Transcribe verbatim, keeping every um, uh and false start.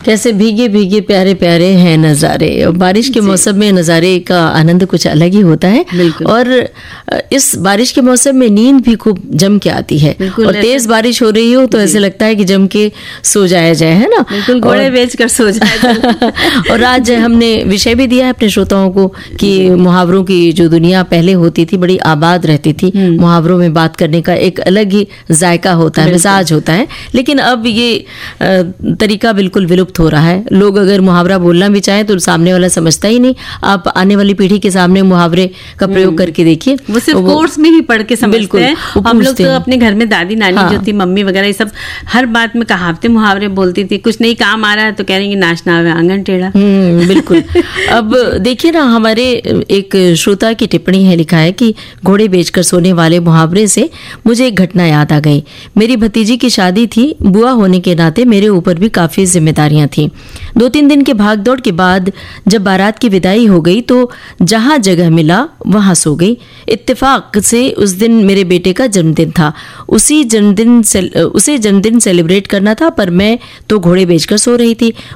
कैसे भीगे भीगे प्यारे प्यारे हैं नज़ारे। बारिश के मौसम में नज़ारे का आनंद कुछ अलग ही होता है और इस बारिश के मौसम में नींद भी खूब जम के आती है और तेज बारिश हो रही हो तो ऐसे लगता है कि जम के सो जाया जाए, है ना, बिल्कुल घोड़े बेच कर सो जाए। और आज हमने विषय भी दिया है अपने श्रोताओं को कि मुहावरों की जो दुनिया पहले होती थी बड़ी आबाद रहती थी, मुहावरों में बात करने का एक अलग ही जायका होता है, मिजाज होता है, लेकिन अब ये तरीका बिल्कुल विलुप्त हो रहा है। लोग अगर मुहावरा बोलना भी चाहें तो सामने वाला समझता ही नहीं। आप आने वाली पीढ़ी के सामने मुहावरे का प्रयोग करके देखिए, वो सिर्फ कोर्स में ही पढ़ के समझते हैं। हम लोग तो अपने घर में दादी नानी हाँ। जो थी, मम्मी वगैरह, ये सब हर बात में कहावतें मुहावरे बोलती थी। कुछ नहीं काम आ रहा है तो कह रही नाचना आवे आंगन टेढ़ा। बिल्कुल। अब देखिए ना, हमारे एक श्रोता की टिप्पणी है, लिखा है कि घोड़े बेचकर सोने वाले मुहावरे से मुझे एक घटना याद आ गई। मेरी भतीजी की शादी थी, बुआ होने के नाते मेरे ऊपर भी काफी जिम्मेदारियां थी। दो तीन दिन के भागदौड़ के बाद जब बारात की विदाई हो गई तो जहां जगह मिला वहां सो गई। इत्तेफाक से उस दिन मेरे बेटे का जन्मदिन था। उसी जन्मदिन उसे जन्मदिन सेलिब्रेट करना था, पर मैं तो घोड़े बेचकर सो रही थी।